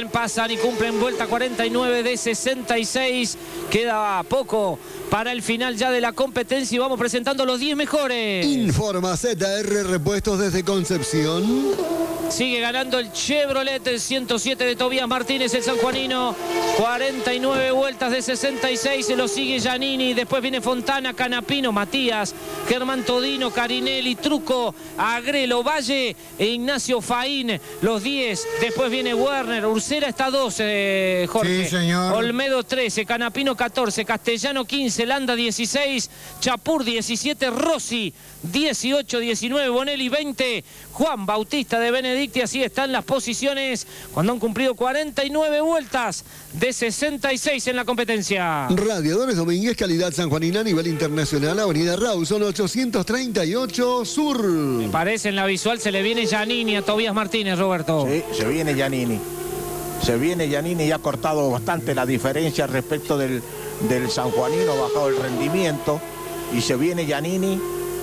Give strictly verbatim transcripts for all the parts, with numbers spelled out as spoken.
bien, pasan y cumplen vuelta cuarenta y nueve de sesenta y seis. Queda poco para el final ya de la competencia y vamos presentando los diez mejores. Informa Z R Repuestos desde Concepción. Sigue ganando el Chevrolet, el ciento siete de Tobías Martínez, el sanjuanino. cuarenta y nueve vueltas de sesenta y seis, se lo sigue Giannini. Después viene Fontana, Canapino, Matías, Germán Todino, Carinelli, Truco, Agrelo, Valle e Ignacio Faín. Los diez. Después viene Werner. Ursera está doce, Jorge. Sí, señor. Olmedo trece, Canapino catorce, Castellano quince, Landa dieciséis, Chapur diecisiete, Rossi dieciocho, diecinueve, Bonelli veinte, Juan Bautista de Benedicti. Así están las posiciones cuando han cumplido cuarenta y nueve vueltas de sesenta y seis en la competencia. Radiadores Domínguez, calidad sanjuanina a nivel internacional, avenida Rawson ochocientos treinta y ocho Sur. Me parece en la visual se le viene Giannini a Tobías Martínez, Roberto. Sí, se viene Giannini. Se viene Giannini y ha cortado bastante la diferencia respecto del, del sanjuanino, bajado el rendimiento. Y se viene Giannini.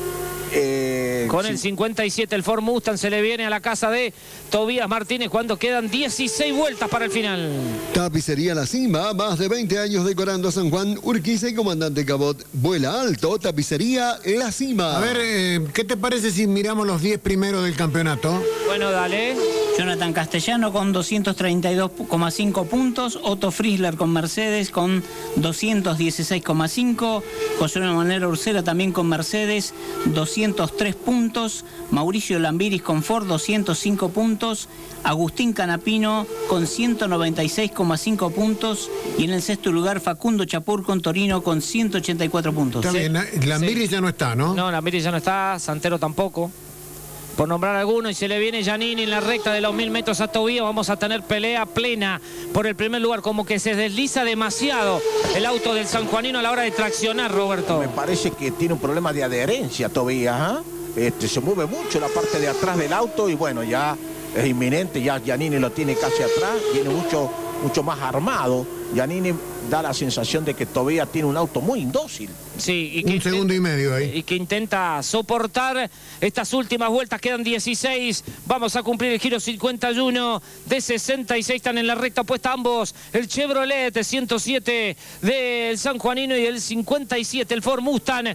Eh, Con sí. el cincuenta y siete el Ford Mustang se le viene a la casa de Tobías Martínez cuando quedan dieciséis vueltas para el final. Tapicería La Cima, más de veinte años decorando San Juan, Urquiza y Comandante Cabot. Vuela alto, Tapicería La Cima. A ver, eh, ¿qué te parece si miramos los diez primeros del campeonato? Bueno, dale. Jonathan Castellano con doscientos treinta y dos coma cinco puntos, Otto Friesler con Mercedes con doscientos dieciséis coma cinco, José Manuel Ursera también con Mercedes, doscientos tres puntos, Mauricio Lambiris con Ford, doscientos cinco puntos, Agustín Canapino con ciento noventa y seis coma cinco puntos y en el sexto lugar Facundo Chapur con Torino con ciento ochenta y cuatro puntos. Está bien, Lambiris Sí. ya no está, ¿no? No, Lambiris ya no está, Santero tampoco. Por nombrar alguno, y se le viene Giannini en la recta de los mil metros a Tobías. Vamos a tener pelea plena por el primer lugar. Como que se desliza demasiado el auto del sanjuanino a la hora de traccionar, Roberto. Me parece que tiene un problema de adherencia Tobías, ¿eh? Este, se mueve mucho la parte de atrás del auto y bueno, ya es inminente, ya Giannini lo tiene casi atrás, viene mucho, mucho más armado. Giannini da la sensación de que Tobías tiene un auto muy indócil. Sí, y que Un segundo y medio ahí. Y que intenta soportar estas últimas vueltas. Quedan dieciséis. Vamos a cumplir el giro cincuenta y uno de sesenta y seis. Están en la recta puesta ambos. El Chevrolet ciento siete del sanjuanino y el cincuenta y siete, el Ford Mustang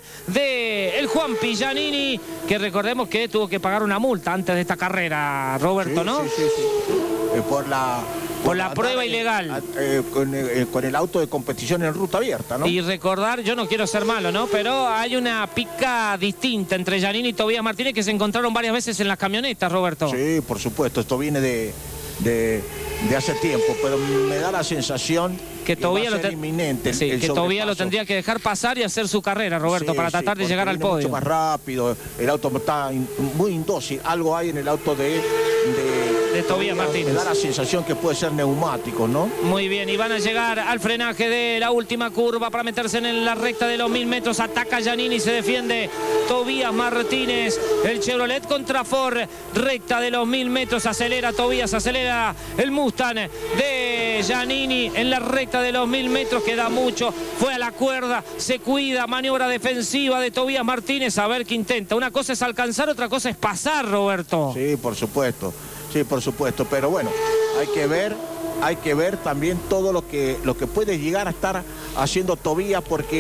de el Juanpi Giannini, que recordemos que tuvo que pagar una multa antes de esta carrera, Roberto, Sí, ¿no? Sí, sí, sí. Eh, por la... Por la prueba ilegal. Eh, con, eh, con el auto de competición en ruta abierta, ¿no? Y recordar, yo no quiero ser malo, ¿no? Pero hay una pica distinta entre Giannini y Tobías Martínez que se encontraron varias veces en las camionetas, Roberto. Sí, por supuesto, esto viene de, de, de hace tiempo, pero me da la sensación que Tobías lo, ten... inminente el, sí, el que Tobías lo tendría que dejar pasar y hacer su carrera, Roberto, sí, para tratar sí, de llegar al podio. Mucho más rápido, el auto está in, muy indócil, algo hay en el auto de... de de Tobías Martínez. Me da la sensación que puede ser neumático, ¿no? Muy bien, y van a llegar al frenaje de la última curva para meterse en la recta de los mil metros. Ataca Giannini, se defiende Tobías Martínez. El Chevrolet contra Ford, recta de los mil metros. Acelera Tobías, acelera el Mustang de Giannini en la recta de los mil metros. Queda mucho, fue a la cuerda, se cuida, maniobra defensiva de Tobías Martínez. A ver qué intenta. Una cosa es alcanzar, otra cosa es pasar, Roberto. Sí, por supuesto. Sí, por supuesto, pero bueno, hay que ver, hay que ver también todo lo que, lo que puede llegar a estar haciendo Tobías, porque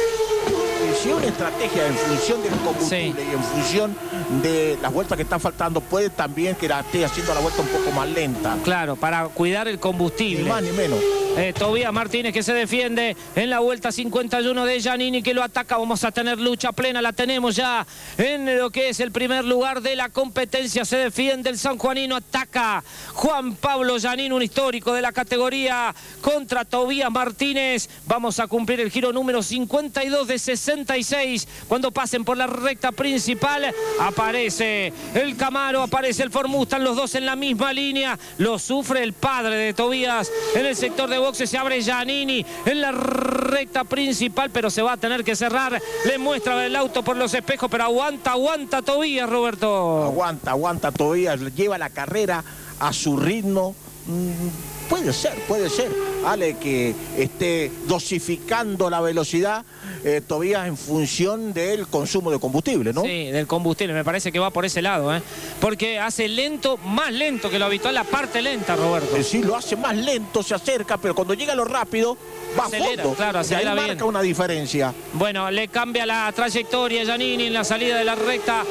si una estrategia en función del combustible sí. y en función de las vueltas que están faltando, puede también que la esté haciendo la vuelta un poco más lenta. Claro, para cuidar el combustible. Ni más ni menos. Eh, Tobías Martínez que se defiende en la vuelta cincuenta y uno de Giannini que lo ataca. Vamos a tener lucha plena, la tenemos ya en lo que es el primer lugar de la competencia. Se defiende el sanjuanino, ataca Juan Pablo Giannini, un histórico de la categoría, contra Tobías Martínez. Vamos a cumplir el giro número cincuenta y dos de sesenta y seis. Cuando pasen por la recta principal, aparece el Camaro, aparece el Ford Mustang, los dos en la misma línea. Lo sufre el padre de Tobías en el sector de boxe. Se abre Giannini en la recta principal, pero se va a tener que cerrar. Le muestra el auto por los espejos, pero aguanta, aguanta Tobías, Roberto. Aguanta, aguanta Tobías, lleva la carrera a su ritmo, Mm, puede ser, puede ser, Ale, que esté dosificando la velocidad eh, todavía en función del consumo de combustible, ¿no? Sí, del combustible, me parece que va por ese lado, ¿eh? Porque hace lento, más lento que lo habitual, la parte lenta, Roberto. Eh, sí, lo hace más lento, se acerca, pero cuando llega a lo rápido, va Acelera, a fondo. claro, acelera y ahí bien. marca una diferencia. Bueno, le cambia la trayectoria Giannini en la salida de la recta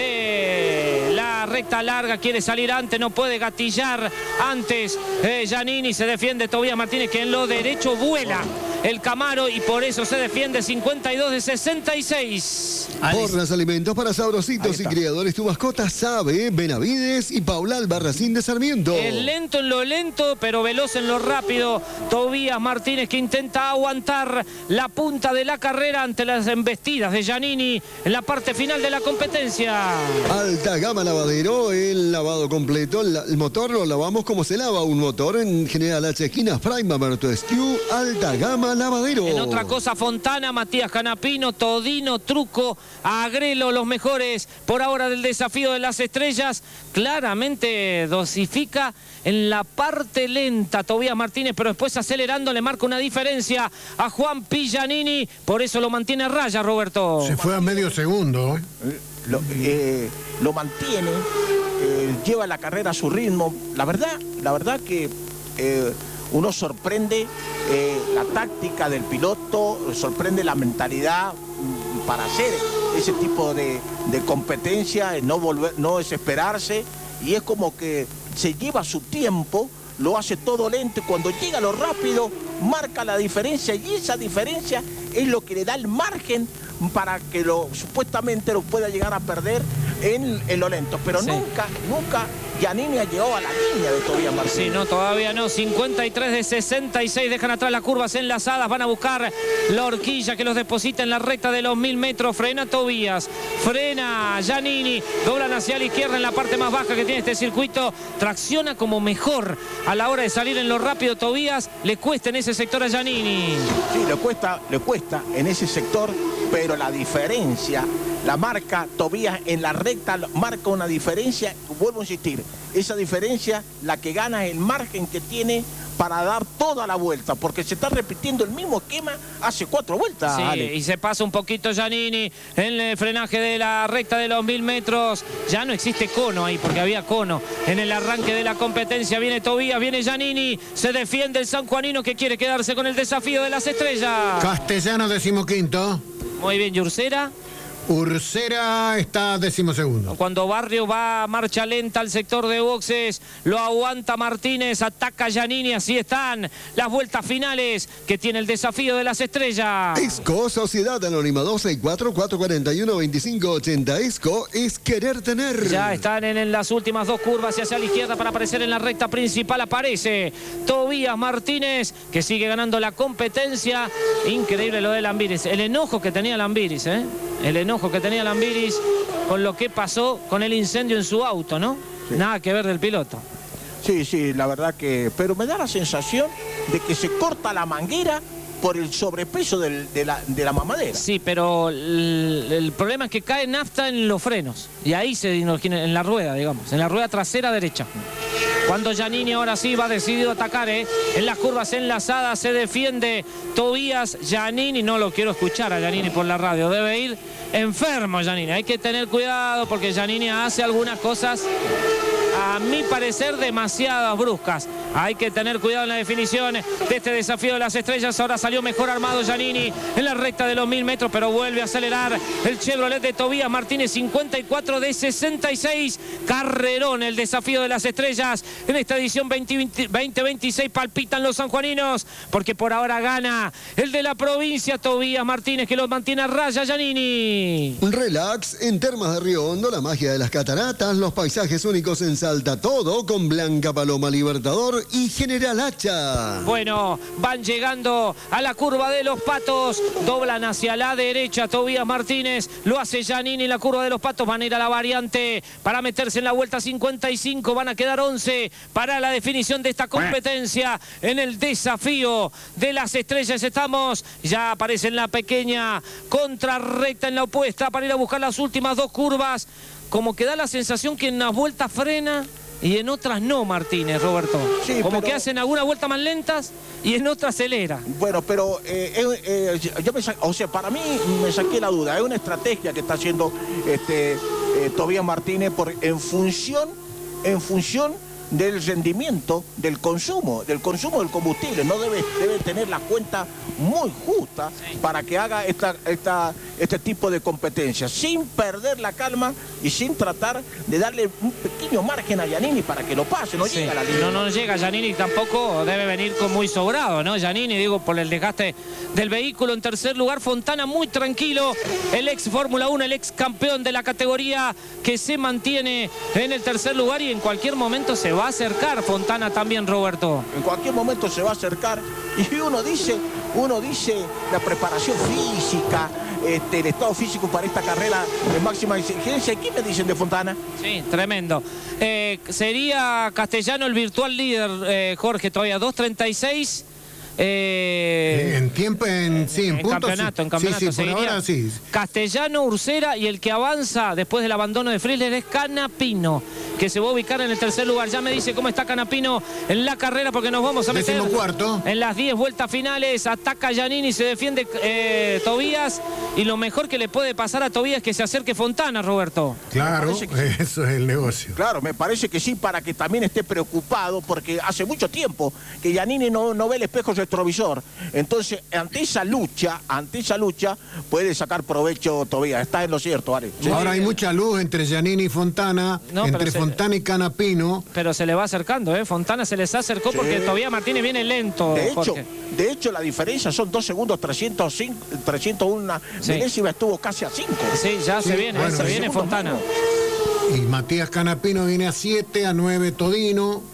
de la recta larga, quiere salir antes, no puede gatillar antes. Eh, Giannini, se defiende Tobías Martínez, que en lo derecho vuela el Camaro y por eso se defiende cincuenta y dos de sesenta y seis. Porras Alimentos para Sabrositos y Criadores Tu Mascota Sabe, Benavides y Paula Albarracín de Sarmiento. Es lento en lo lento, pero veloz en lo rápido. Tobías Martínez, que intenta aguantar la punta de la carrera ante las embestidas de Giannini en la parte final de la competencia. Alta Gama Lavadero, el lavado completo. El, el motor lo lavamos como se lava un motor en General H Esquinas, Prime, Mamerto Esquiu, Alta Gama Lavadero. En otra cosa, Fontana, Matías Canapino, Todino, Truco, Agrelo, los mejores por ahora del desafío de las estrellas. Claramente dosifica en la parte lenta Tobías Martínez, pero después acelerando le marca una diferencia a Juan Pillanini, por eso lo mantiene a raya, Roberto. Se fue a medio segundo. ¿eh? Lo, eh, lo mantiene, eh, lleva la carrera a su ritmo. La verdad, la verdad que eh, uno sorprende eh, la táctica del piloto, sorprende la mentalidad mm, para hacer ese tipo de, de competencia, no, volver, no desesperarse, y es como que se lleva su tiempo, lo hace todo lento, cuando llega lo rápido marca la diferencia, y esa diferencia es lo que le da el margen para que lo supuestamente lo pueda llegar a perder en, en lo lento, pero sí. nunca, nunca Giannini llegó a la línea de Tobías Martínez. Sí, no, todavía no. cincuenta y tres de sesenta y seis, dejan atrás las curvas enlazadas, van a buscar la horquilla que los deposita en la recta de los mil metros. Frena Tobías, frena Giannini, doblan hacia la izquierda en la parte más baja que tiene este circuito, tracciona como mejor a la hora de salir en lo rápido Tobías, le cuesta en ese sector a Giannini. Sí, le cuesta, le cuesta en ese sector, pero la diferencia la marca Tobías en la recta, marca una diferencia, vuelvo a insistir, esa diferencia la que gana es el margen que tiene para dar toda la vuelta, porque se está repitiendo el mismo esquema hace cuatro vueltas. Sí, Ale. y se pasa un poquito Giannini en el frenaje de la recta de los mil metros. Ya no existe cono ahí, porque había cono en el arranque de la competencia. Viene Tobías, viene Giannini, se defiende el sanjuanino que quiere quedarse con el desafío de las estrellas. Castellano decimoquinto. Muy bien, Yursera. Ursera está decimosegundo. Cuando Barrio va a marcha lenta al sector de boxes, lo aguanta Martínez, ataca Giannini, así están las vueltas finales que tiene el desafío de las estrellas. Esco, Sociedad Anónima dos seis cuatro, cuatro cuatro uno, dos cinco ocho cero. Esco es querer tener. Ya están en, en las últimas dos curvas y hacia la izquierda para aparecer en la recta principal. Aparece Tobías Martínez, que sigue ganando la competencia. Increíble lo de Lambiris. El enojo que tenía Lambiris, ¿eh? El enojo que tenía Lambiris con lo que pasó con el incendio en su auto, ¿no? Sí. Nada que ver del piloto. Sí, sí, la verdad que... Pero me da la sensación de que se corta la manguera por el sobrepeso del, de, la, de la mamadera. Sí, pero el, el problema es que cae nafta en los frenos. Y ahí se en la rueda, digamos, en la rueda trasera derecha. Cuando Giannini ahora sí va decidido a atacar, ¿eh? En las curvas enlazadas se defiende Tobías. Giannini, no lo quiero escuchar a Giannini por la radio, debe ir enfermo Giannini. Hay que tener cuidado porque Giannini hace algunas cosas, a mi parecer, demasiadas bruscas. Hay que tener cuidado en la definición de este desafío de las estrellas. Ahora salió mejor armado Giannini en la recta de los mil metros, pero vuelve a acelerar el Chevrolet de Tobías Martínez. Cincuenta y cuatro de sesenta y seis. Carrerón, el desafío de las estrellas. En esta edición veinte veintiséis palpitan los sanjuaninos, porque por ahora gana el de la provincia, Tobías Martínez, que los mantiene a raya Giannini. Relax en Termas de Río Hondo, la magia de las cataratas, los paisajes únicos en Salta, todo con Blanca Paloma Libertador y General Hacha. Bueno, van llegando a la curva de los Patos, doblan hacia la derecha Tobías Martínez, lo hace Giannini en la curva de los Patos, van a ir a la variante para meterse en la vuelta cincuenta y cinco, van a quedar once para la definición de esta competencia en el desafío de las estrellas. Estamos, ya aparece en la pequeña contrarrecta en la opuesta para ir a buscar las últimas dos curvas, como que da la sensación que en las vueltas frena y en otras no, Martínez, Roberto. Sí, Como pero... que hacen algunas vueltas más lentas y en otras acelera. Bueno, pero eh, eh, eh, yo me sa... o sea, para mí me saqué la duda. Es una estrategia que está haciendo este, eh, Tobías Martínez por, en función, en función del rendimiento del consumo, del consumo del combustible. No debe, debe tener la cuenta muy justa sí. para que haga esta, esta, este tipo de competencias, sin perder la calma y sin tratar de darle un pequeño margen a Giannini para que lo pase. No sí. llega a la línea. No, no llega. Giannini tampoco debe venir con muy sobrado, ¿no? Giannini, digo, por el desgaste del vehículo. En tercer lugar, Fontana muy tranquilo. El ex Fórmula uno, el ex campeón de la categoría que se mantiene en el tercer lugar y en cualquier momento se va a acercar Fontana también, Roberto. En cualquier momento se va a acercar y uno dice, uno dice la preparación física, este, el estado físico para esta carrera de máxima exigencia. ¿Qué me dicen de Fontana? Sí, tremendo. Eh, sería Castellano el virtual líder, eh, Jorge, todavía dos treinta y seis. Eh, en tiempo, en, sí, en, en puntos, campeonato, en campeonato. Sí, sí, por ahora sí. Castellano, Ursera y el que avanza después del abandono de Frizzler es Canapino, que se va a ubicar en el tercer lugar. Ya me dice cómo está Canapino en la carrera porque nos vamos a meter cuarto. en las diez vueltas finales. Ataca Giannini, se defiende eh, Tobías y lo mejor que le puede pasar a Tobías es que se acerque Fontana, Roberto. Claro, que eso es el negocio. Claro, me parece que sí, para que también esté preocupado porque hace mucho tiempo que Giannini no, no ve el espejo retrovisor. Entonces, ante esa lucha, ante esa lucha, puede sacar provecho Tobías. Está en lo cierto, ¿vale? Sí. Ahora hay mucha luz entre Giannini y Fontana, no, entre se, Fontana y Canapino. Pero se le va acercando, ¿eh? Fontana se les acercó sí. porque Tobías Martínez viene lento. De hecho, Jorge. de hecho, la diferencia son dos segundos, trescientos cinco, trescientos uno sí. milésima, estuvo casi a cinco. Sí, ya sí. se viene, bueno, se viene Fontana. Menos. Y Matías Canapino viene a siete, a nueve Todino.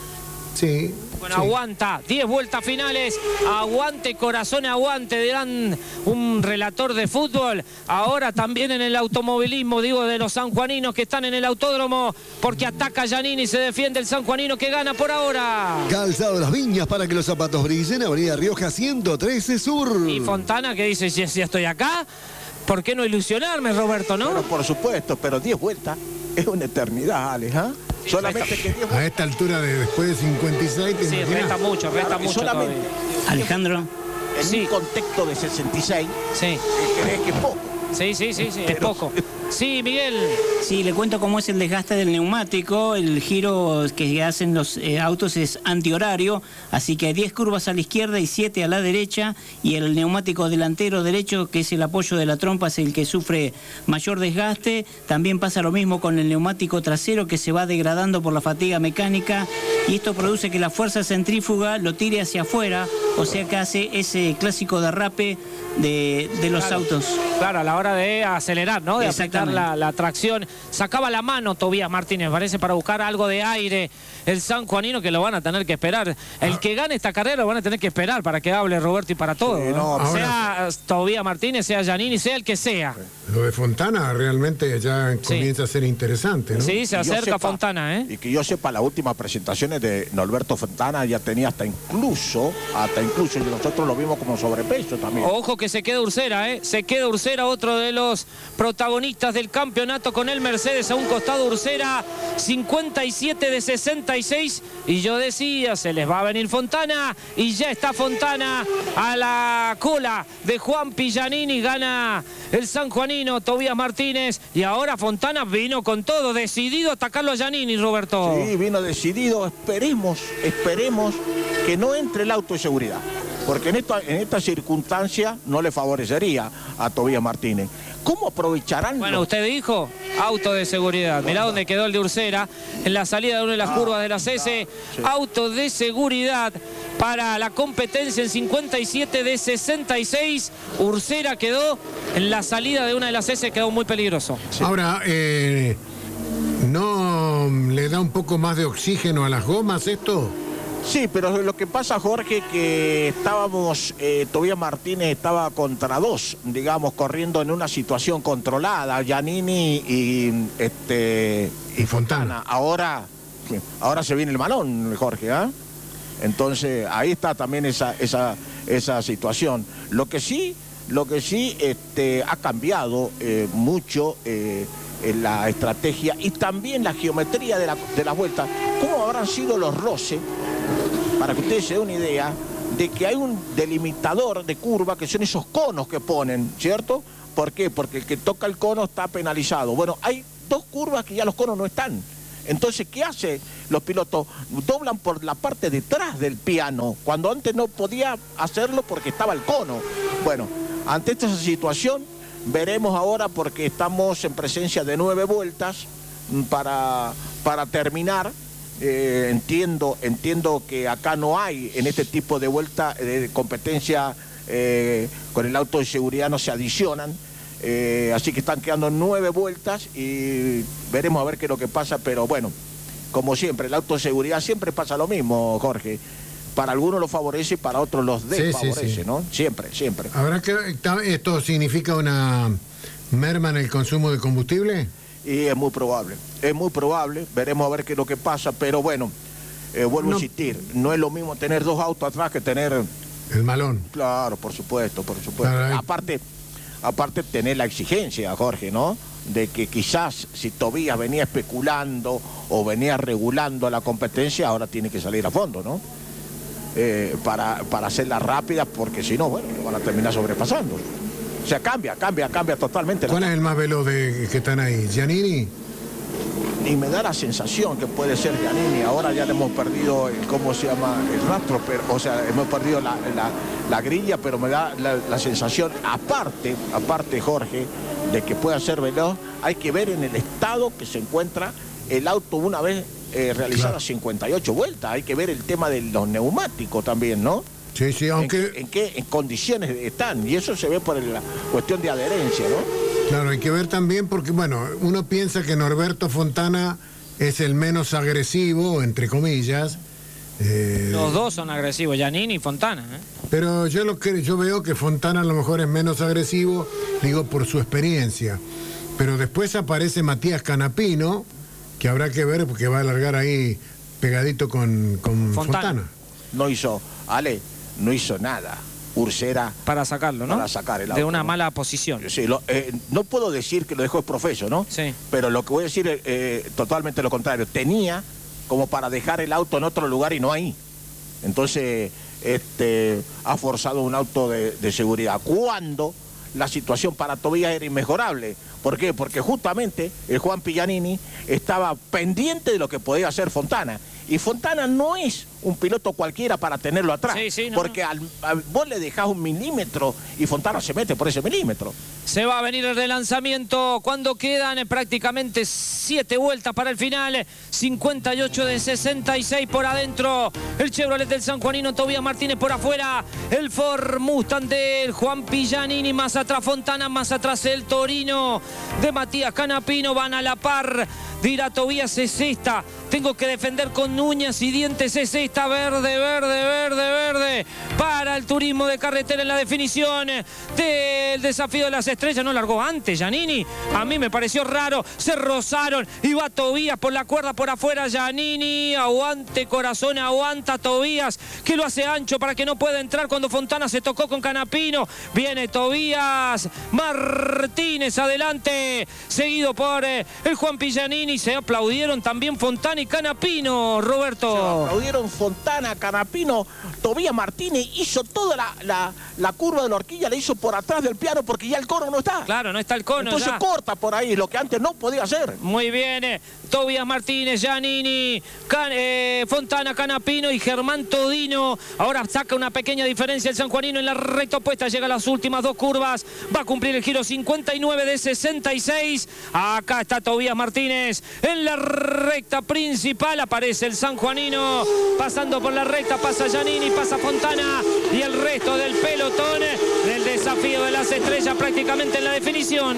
Sí. Bueno, sí. aguanta, diez vueltas finales, aguante corazón, aguante, dirán un relator de fútbol. Ahora también en el automovilismo, digo, de los sanjuaninos que están en el autódromo, porque ataca Giannini, se defiende el sanjuanino que gana por ahora. Calzado Las Viñas para que los zapatos brillen, Avenida Rioja ciento trece Sur. Y Fontana que dice, si, si estoy acá, ¿por qué no ilusionarme, Roberto, no? Bueno, por supuesto, pero diez vueltas es una eternidad, Alex, ¿ah? ¿eh? Sí, solamente que diez... A esta altura de después de cincuenta y seis... Sí, imaginas? resta mucho, resta claro, mucho solamente Alejandro. En sí. un contexto de sesenta y seis, sí. ¿crees que es poco? Sí, sí, sí, sí, es poco. Sí, Miguel. Sí, le cuento cómo es el desgaste del neumático. El giro que hacen los eh, autos es antihorario, así que hay diez curvas a la izquierda y siete a la derecha, y el neumático delantero derecho, que es el apoyo de la trompa, es el que sufre mayor desgaste. También pasa lo mismo con el neumático trasero, que se va degradando por la fatiga mecánica, y esto produce que la fuerza centrífuga lo tire hacia afuera, o sea que hace ese clásico derrape de, de los claro, autos. Claro, a la hora de acelerar, ¿no? De aplicar la, la tracción. Sacaba la mano Tobías Martínez, parece, para buscar algo de aire. El sanjuanino, que lo van a tener que esperar. El que gane esta carrera lo van a tener que esperar para que hable Roberto y para todo. Sí, no, ¿no? Sea Tobías Martínez, sea Giannini, sea el que sea. Lo de Fontana realmente ya comienza sí. a ser interesante, ¿no? Sí, se acerca sepa, Fontana, ¿eh? Y que yo sepa, las últimas presentaciones de Norberto Fontana ya tenía hasta incluso, hasta incluso, y nosotros lo vimos como sobrepeso también. Ojo que se queda Ursera, ¿eh? Se queda Ursera, otro de los protagonistas del campeonato con el Mercedes a un costado. Ursera, cincuenta y siete de sesenta y seis, y yo decía, se les va a venir Fontana, y ya está Fontana a la cola de Juan Pillanini. Gana el sanjuanino Tobías Martínez, y ahora Fontana vino con todo, decidido a atacarlo a Giannini, Roberto. Sí, vino decidido. Esperemos, esperemos que no entre el auto de seguridad, porque en esta, en esta circunstancia no le favorecería a Tobías Martínez. ¿Cómo aprovecharán? Bueno, los... usted dijo auto de seguridad. Mirá dónde quedó el de Ursera, en la salida de una de las ah, curvas de las S. Ah, sí. Auto de seguridad para la competencia en cincuenta y siete de sesenta y seis. Ursera quedó en la salida de una de las S, quedó muy peligroso. Sí. Ahora, eh, ¿no le da un poco más de oxígeno a las gomas esto? Sí, pero lo que pasa, Jorge, que estábamos, eh, Tobías Martínez estaba contra dos, digamos, corriendo en una situación controlada, Giannini y, este, y, y Fontana. Fontana. Ahora, ahora se viene el malón, Jorge, ¿eh? Entonces, ahí está también esa, esa, esa situación. Lo que sí, lo que sí este, ha cambiado eh, mucho... Eh, en la estrategia y también la geometría de la, de la vuelta. ¿Cómo habrán sido los roces? Para que ustedes se den una idea de que hay un delimitador de curva que son esos conos que ponen, ¿cierto? ¿Por qué? Porque el que toca el cono está penalizado. Bueno, hay dos curvas que ya los conos no están. Entonces, ¿qué hacen los pilotos? Doblan por la parte de atrás del piano, cuando antes no podía hacerlo porque estaba el cono. Bueno, ante esta situación, veremos ahora, porque estamos en presencia de nueve vueltas para, para terminar. Eh, entiendo, entiendo que acá no hay, en este tipo de vuelta de competencia eh, con el auto de seguridad no se adicionan. Eh, así que están quedando nueve vueltas y veremos a ver qué es lo que pasa, pero bueno, como siempre, el auto de seguridad siempre pasa lo mismo, Jorge. Para algunos lo favorece y para otros los desfavorece, sí, sí, sí. ¿no? Siempre, siempre. ¿Habrá que esto significa una merma en el consumo de combustible? Y es muy probable, es muy probable, veremos a ver qué es lo que pasa, pero bueno, eh, vuelvo no. a insistir, no es lo mismo tener dos autos atrás que tener... El malón. Claro, por supuesto, por supuesto. Claro, aparte... Aparte tener la exigencia, Jorge, ¿no? De que quizás si Tobías venía especulando o venía regulando la competencia, ahora tiene que salir a fondo, ¿no? Eh, para, para hacerla rápida, porque si no, bueno, lo van a terminar sobrepasando. O sea, cambia, cambia, cambia totalmente. ¿Cuál es el más veloz de que están ahí? ¿Giannini? Y me da la sensación que puede ser Giannini. Ahora ya le hemos perdido, el, ¿cómo se llama? El rastro, pero, o sea, hemos perdido la, la, la grilla, pero me da la, la sensación, aparte, aparte, Jorge, de que pueda ser veloz, hay que ver en el estado que se encuentra el auto una vez eh, realizadas claro. cincuenta y ocho vueltas. Hay que ver el tema de los neumáticos también, ¿no? Sí, sí, aunque... ¿En, en qué en condiciones están? Y eso se ve por la cuestión de adherencia, ¿no? Claro, hay que ver también porque, bueno, uno piensa que Norberto Fontana es el menos agresivo, entre comillas. Eh, Los dos son agresivos, Giannini y Fontana. ¿eh? Pero yo, lo que, yo veo que Fontana a lo mejor es menos agresivo, digo, por su experiencia. Pero después aparece Matías Canapino, que habrá que ver porque va a largar ahí pegadito con, con Fontana. Fontana. No hizo, Ale, no hizo nada. Ursera para sacarlo, ¿no? Para sacar el auto, de una ¿no? mala posición. Sí, lo, eh, no puedo decir que lo dejó exprofeso, ¿no? Sí. Pero lo que voy a decir es eh, totalmente lo contrario. Tenía como para dejar el auto en otro lugar y no ahí. Entonces, este, ha forzado un auto de, de seguridad. Cuando la situación para Tobías era inmejorable. ¿Por qué? Porque justamente el Juan Giannini estaba pendiente de lo que podía hacer Fontana. Y Fontana no es un piloto cualquiera para tenerlo atrás. Sí, sí, no, porque no. Al, al, vos le dejás un milímetro y Fontana se mete por ese milímetro. Se va a venir el relanzamiento cuando quedan prácticamente siete vueltas para el final. cincuenta y ocho de sesenta y seis por adentro. El Chevrolet del sanjuanino Tobías Martínez por afuera. El Ford Mustang del Juan Giannini. Más atrás Fontana, más atrás el Torino de Matías Canapino. Van a la par. Dirá Tobías, es esta. Tengo que defender con uñas y dientes. Es esta. Verde, verde, verde, verde. Para el turismo de carretera en la definición del desafío de las estrellas. No largó antes Giannini. A mí me pareció raro. Se rozaron. Y va Tobías por la cuerda por afuera. Giannini. Aguante corazón. Aguanta Tobías. Que lo hace ancho para que no pueda entrar cuando Fontana se tocó con Canapino. Viene Tobías Martínez adelante. Seguido por eh, el Juan Giannini. Se aplaudieron también Fontana y Canapino, Roberto. Se aplaudieron Fontana, Canapino. Tobías Martínez hizo toda la, la, la curva de la horquilla, la hizo por atrás del piano porque ya el cono no está. Claro, no está el cono. Entonces ya corta por ahí, lo que antes no podía hacer. Muy bien, eh. Tobías Martínez, Giannini, Can, eh, Fontana, Canapino y Germán Todino. Ahora saca una pequeña diferencia el sanjuanino en la recta opuesta. Llega a las últimas dos curvas. Va a cumplir el giro cincuenta y nueve de sesenta y seis. Acá está Tobías Martínez en la recta principal. Aparece el sanjuanino. Pasando por la recta pasa Giannini, pasa Fontana y el resto del pelotón del desafío de las estrellas prácticamente en la definición.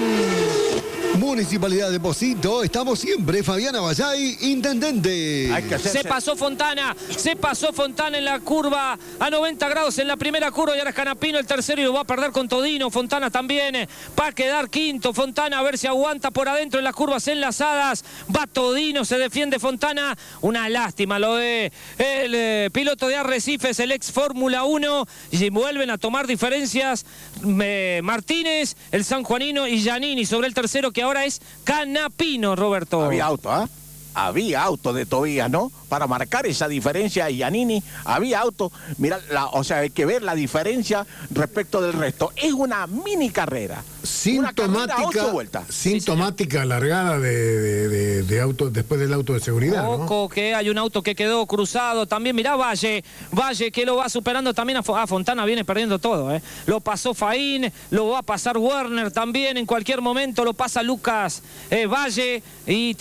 Municipalidad de Pocito, estamos siempre. Fabiana Vallay, intendente. Hay que hacerse... Se pasó Fontana, se pasó Fontana en la curva a noventa grados en la primera curva y ahora es Canapino el tercero y lo va a perder con Todino. Fontana también va a quedar quinto. Fontana a ver si aguanta por adentro en las curvas enlazadas. Va Todino, se defiende Fontana. Una lástima lo de el eh, piloto de Arrecifes, el ex Fórmula uno, y vuelven a tomar tomar diferencias eh, Martínez, el sanjuanino y Giannini sobre el tercero, que ahora es Canapino, Roberto. Había auto, ¿ah? ¿eh? Había auto de Tobías, ¿no? Para marcar esa diferencia y Giannini, había auto. Mira, la, o sea, hay que ver la diferencia respecto del resto. Es una mini carrera. Sintomática, sintomática sí, largada de, de, de, de auto después del auto de seguridad. Ojo, ¿no? Que hay un auto que quedó cruzado también. Mirá Valle, Valle que lo va superando también a, a Fontana, viene perdiendo todo, ¿eh? Lo pasó Faín, lo va a pasar Werner también, en cualquier momento lo pasa Lucas eh, Valle y